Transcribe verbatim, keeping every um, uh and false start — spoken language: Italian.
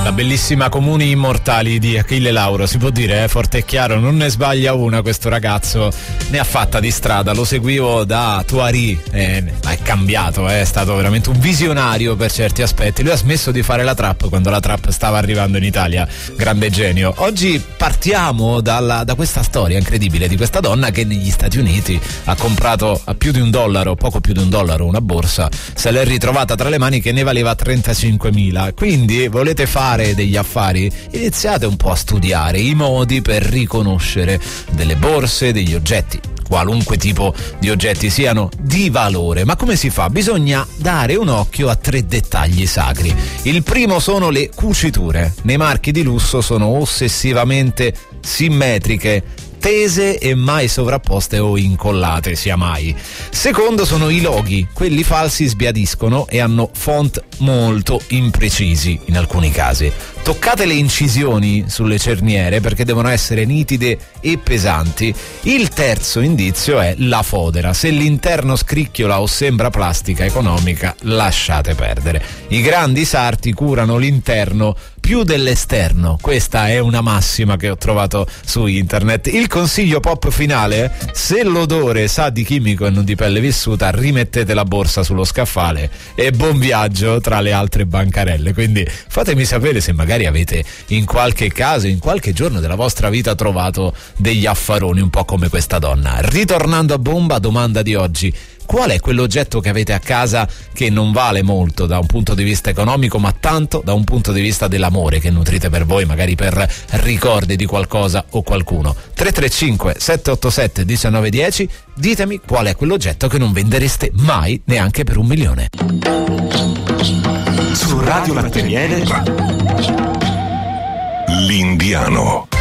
La bellissima Comuni Immortali di Achille Lauro, si può dire, eh? Forte e chiaro, non ne sbaglia una questo ragazzo, ne ha fatta di strada, lo seguivo da Tuari, eh, ma è cambiato, eh? È stato veramente un visionario per certi aspetti, lui ha smesso di fare la trap quando la trap stava arrivando in Italia, grande genio. Oggi partiamo dalla, da questa storia incredibile di questa donna che negli Stati Uniti ha comprato a più di un dollaro, poco più di un dollaro, una borsa, se l'è ritrovata tra le mani che ne valeva trentacinquemila, quindi volete fare degli affari? Iniziate un po' a studiare i modi per riconoscere delle borse, degli oggetti, qualunque tipo di oggetti siano, di valore. Ma come si fa? Bisogna dare un occhio a tre dettagli sacri. Il primo sono le cuciture. Nei marchi di lusso sono ossessivamente simmetriche, tese e mai sovrapposte o incollate, sia mai. Secondo sono i loghi, quelli falsi sbiadiscono e hanno font molto imprecisi in alcuni casi. Toccate le incisioni sulle cerniere perché devono essere nitide e pesanti. Il terzo indizio è la fodera. Se l'interno scricchiola o sembra plastica economica, lasciate perdere. I grandi sarti curano l'interno più dell'esterno. Questa è una massima che ho trovato su internet. Il consiglio pop finale: se l'odore sa di chimico e non di pelle vissuta, rimettete la borsa sullo scaffale e buon viaggio tra le altre bancarelle. Quindi fatemi sapere se magari avete in qualche caso, in qualche giorno della vostra vita trovato degli affaroni un po' come questa donna. Ritornando a bomba, domanda di oggi: qual è quell'oggetto che avete a casa che non vale molto da un punto di vista economico, ma tanto da un punto di vista dell'amore che nutrite per voi, magari per ricordi di qualcosa o qualcuno? tre tre cinque sette otto sette uno nove uno zero. Ditemi qual è quell'oggetto che non vendereste mai, neanche per un milione. Su Radio Lateriere, L'Indiano.